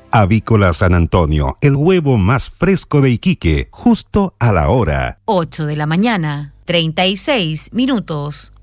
Avícola San Antonio, el huevo más fresco de Iquique, justo a la hora. 8 de la mañana, 36 minutos.